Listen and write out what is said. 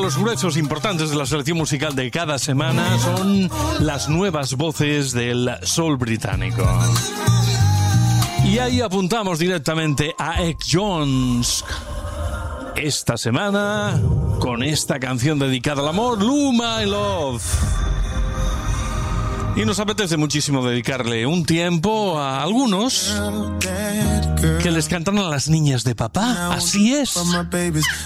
los gruesos importantes de la selección musical de cada semana son las nuevas voces del soul británico. Y ahí apuntamos directamente a Egg Jones. Esta semana, con esta canción dedicada al amor, Lou My Love. Y nos apetece muchísimo dedicarle un tiempo a algunos que les cantan a las niñas de papá. Así es.